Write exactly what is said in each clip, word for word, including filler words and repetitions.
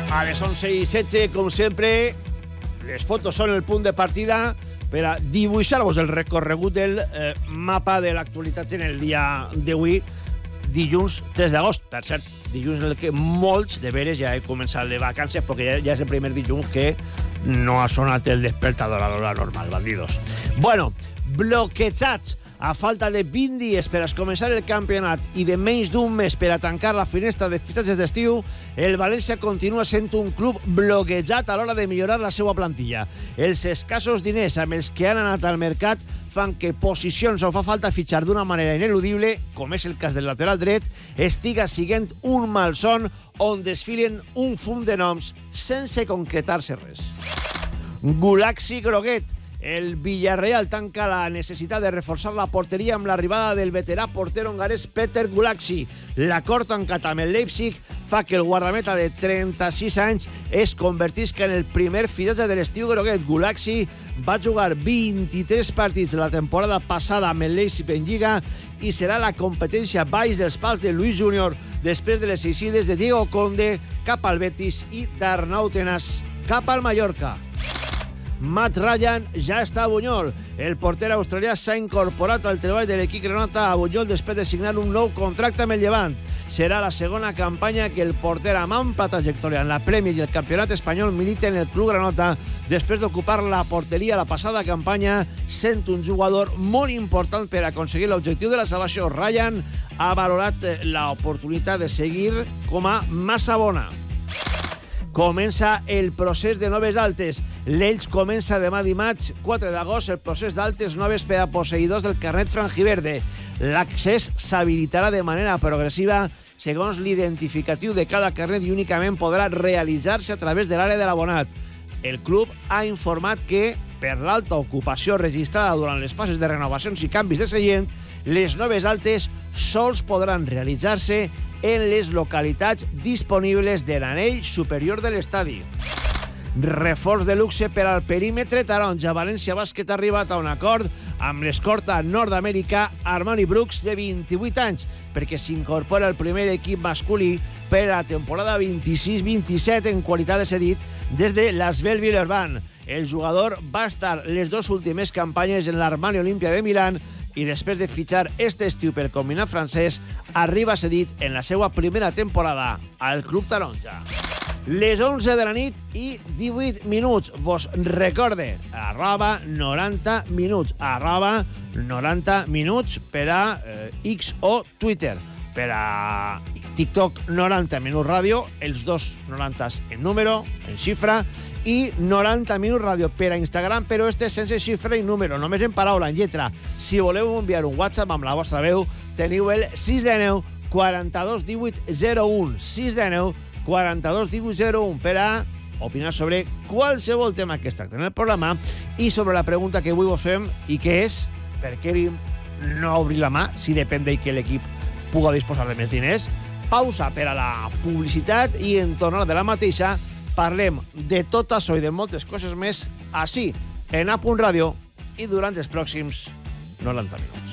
A les onze i setze, com sempre, les fotos són el punt de partida per a dibuixar-vos el recorregut del eh, mapa de l'actualitat en el dia d'avui, dilluns tres d'agost. Per cert, dilluns en el que molts de veres ja he començat de vacances, perquè ja, ja és el primer dilluns que no ha sonat el despertador a l'hora normal, bandidos. Bueno, bloquejats. A falta de vint dies per a començar el campionat i de menys d'un mes per a tancar la finestra de fitxatges d'estiu, el València continua sent un club bloquejat a l'hora de millorar la seva plantilla. Els escassos diners amb els que han anat al mercat fan que posicions on fa falta fitxar d'una manera ineludible, com és el cas del lateral dret, estiga siguent un malson on desfilen un fum de noms sense concretar-se res. Gulaxi Groguet. El Villarreal tanca la necessitat de reforçar la porteria amb l'arribada del veterà porter hongarès Peter Gulaxi. L'acord tancat amb el Leipzig fa que el guardameta de trenta-sis anys es convertisca en el primer fitxatge de l'estiu groguet. Gulaxi va jugar vint-i-tres partits la temporada passada amb el Leipzig en Lliga i serà la competència baix dels pals de Luis Júnior després de les eixides de Diego Conde cap al Betis i d'Arnau Tenas cap al Mallorca. Matt Ryan ja està a Bunyol. El porter australià s'ha incorporat al treball de l'equip granota a Bunyol després de signar un nou contracte amb el Llevant. Serà la segona campanya que el porter amb ampla trajectòria en la Premier i el campionat espanyol milita en el club granota després d'ocupar la porteria la passada campanya, sent un jugador molt important per aconseguir l'objectiu de la salvació. Ryan ha valorat l'oportunitat de seguir com a massa bona. Comença el procés de noves altes. L'Elx comença demà dimarts, quatre d'agost, el procés d'altes noves per a posseïdors del carnet franjiverde. L'accés s'habilitarà de manera progressiva segons l'identificatiu de cada carnet i únicament podrà realitzar-se a través de l'àrea de l'abonat. El club ha informat que, per l'alta ocupació registrada durant les fases de renovacions i canvis de seient, les noves altes sols podran realitzar-se en les localitats disponibles de l'anell superior de l'estadi. Reforç de luxe per al perímetre taronja. València Bàsquet ha arribat a un acord amb l'escorta nord-americà Armani Brooks, de vint-i-vuit anys, perquè s'incorpora al primer equip masculí per a la temporada vint-i-sis vint-i-set en qualitat de cedit des de l'Asvel Villeurbanne. El jugador va estar les dues últimes campanyes en l'Armani Olimpia de Milán i després de fitxar este estiu pel combinat francès, arriba cedit en la seva primera temporada al club taronja. Les onze de la nit i divuit minuts. Vos recorde, arroba noranta minuts, arroba noranta minuts per a eh, X o Twitter. Per a TikTok, noranta minuts ràdio, els dos noranta en número, en xifra, i noranta minuts ràdio per a Instagram, però este sense xifra i número, només en paraula, en lletra. Si voleu enviar un WhatsApp amb la vostra veu, teniu el sis de nou quaranta-dos divuit zero un, sis de nou quaranta-dos divuit zero un per a opinar sobre qualsevol tema que es tracta en el programa i sobre la pregunta que avui vos fem, i que és per què no obrir la mà si depèn de que l'equip puga disposar de més diners. Pausa per a la publicitat i en tornar de la mateixa parlem de tot això i de moltes coses més així, en A Punt Ràdio, i durant els pròxims noranta minuts.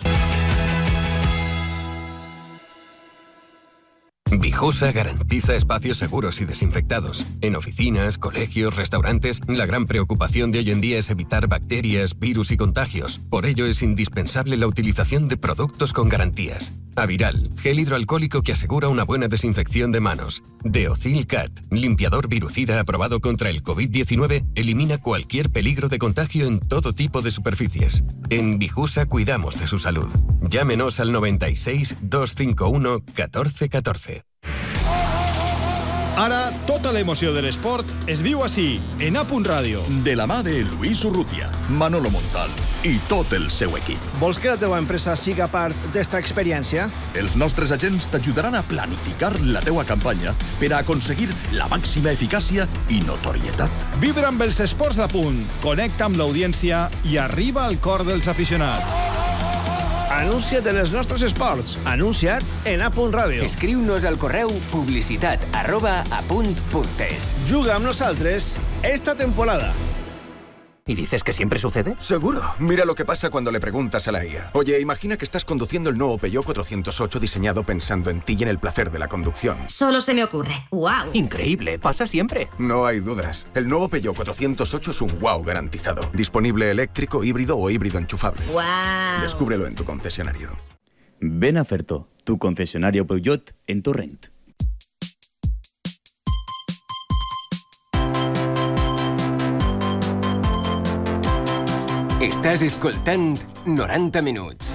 Vijosa garantiza espacios seguros y desinfectados. En oficinas, colegios, restaurantes, la gran preocupación de hoy en día es evitar bacterias, virus y contagios. Por ello es indispensable la utilización de productos con garantías. Aviral, gel hidroalcohólico que asegura una buena desinfección de manos. Deocil Cat, limpiador virucida aprobado contra el covid diecinueve, elimina cualquier peligro de contagio en todo tipo de superficies. En Vijusa cuidamos de su salud. Llámenos al noventa y seis, doscientos cincuenta y uno, catorce catorce. Ara, tota l'emoció de l'esport es viu així, en A Punt Ràdio. De la mà de Luis Urrutia, Manolo Montal i tot el seu equip. Vols que la teva empresa siga part d'esta experiència? Els nostres agents t'ajudaran a planificar la teua campanya per a aconseguir la màxima eficàcia i notorietat. Vibra amb els esports d'A Punt, connecta amb l'audiència i arriba al cor dels aficionats. Anuncia't en els nostres esports. Anuncia't en A Punt Ràdio. Escriu-nos al correu publicitat arroba apunt punt es. Juga amb nosaltres esta temporada. ¿Y dices que siempre sucede? Seguro. Mira lo que pasa cuando le preguntas a la I A. Oye, imagina que estás conduciendo el nuevo Peugeot cuatrocientos ocho diseñado pensando en ti y en el placer de la conducción. Solo se me ocurre. ¡Wow! Increíble, pasa siempre. No hay dudas. El nuevo Peugeot cuatrocientos ocho es un wow garantizado. Disponible eléctrico, híbrido o híbrido enchufable. ¡Wow! Descúbrelo en tu concesionario. Ven a Ferto, tu concesionario Peugeot en Torrent. Estàs escoltant noranta minuts.